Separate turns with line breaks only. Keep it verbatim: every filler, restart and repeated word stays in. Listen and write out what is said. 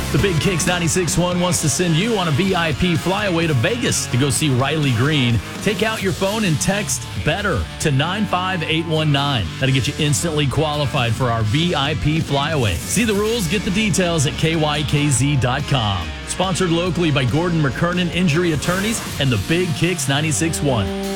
The Big Kicks ninety-six point one wants to send you on a V I P flyaway to Vegas to go see Riley Green. Take out your phone and text BETTER to nine five eight one nine. That'll get you instantly qualified for our V I P flyaway. See the rules, get the details at K Y K Z dot com. Sponsored locally by Gordon McKernan Injury Attorneys and the Big Kicks ninety-six point one.